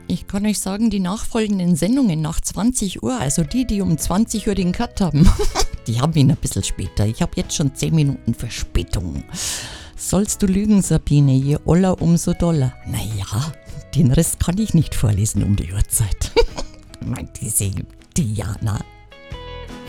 Ich kann euch sagen, die nachfolgenden Sendungen nach 20 Uhr, also die um 20 Uhr den Cut haben, die haben ihn ein bisschen später. Ich habe jetzt schon 10 Minuten Verspätung. Sollst du lügen, Sabine, je oller, umso doller. Naja, den Rest kann ich nicht vorlesen um die Uhrzeit. Diese Diana.